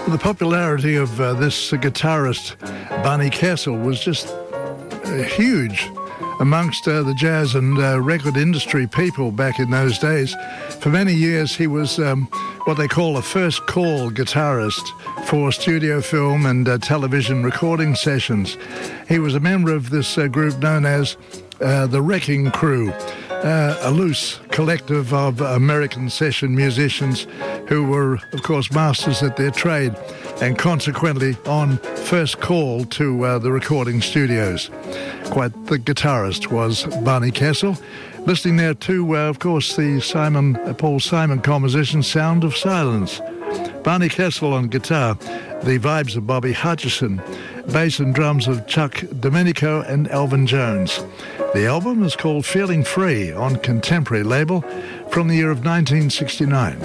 The popularity of this guitarist, Barney Kessel, was just huge amongst the jazz and record industry people back in those days. For many years, he was what they call a first call guitarist for studio film and television recording sessions. He was a member of this group known as the Wrecking Crew, a loose collective of American session musicians who were, of course, masters at their trade and consequently on first call to the recording studios. Quite the guitarist was Barney Kessel. Listening there to, of course, the Paul Simon composition, Sound of Silence. Barney Kessel on guitar, the vibes of Bobby Hutcherson, bass and drums of Chuck Domenico and Elvin Jones. The album is called Feeling Free on Contemporary label from the year of 1969.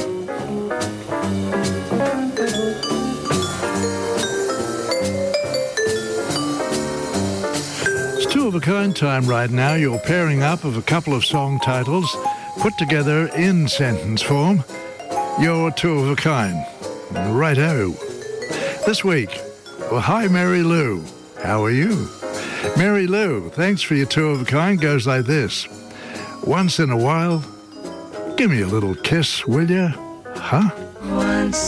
Two-of-a-kind time right now. You're pairing up of a couple of song titles put together in sentence form. You're two-of-a-kind. Righto. This week, well, hi, Mary Lou. How are you? Mary Lou, thanks for your two-of-a-kind. Goes like this. Once in a while, give me a little kiss, will ya? Huh?